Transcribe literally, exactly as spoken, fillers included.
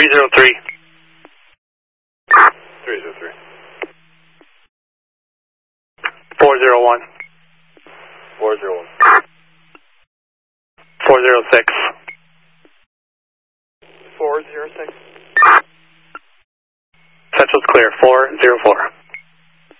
three zero three. three zero three. four zero one. four zero one. four zero six. four zero six. Central's clear, four zero four.